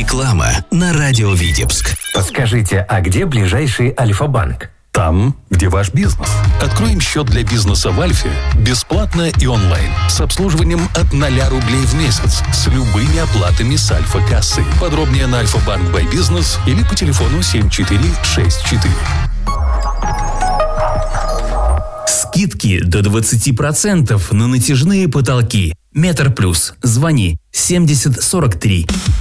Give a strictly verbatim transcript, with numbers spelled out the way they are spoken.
Реклама на радио Витебск. Подскажите, а где ближайший Альфа-банк? Там, где ваш бизнес. Откроем счет для бизнеса в Альфе бесплатно и онлайн. С обслуживанием от ноля рублей в месяц. С любыми оплатами с Альфа-кассы. Подробнее на Альфа-банк бай бизнес или по телефону семь четыре шесть четыре. Скидки до двадцати процентов на натяжные потолки. Метр плюс. Звони семьдесят сорок три.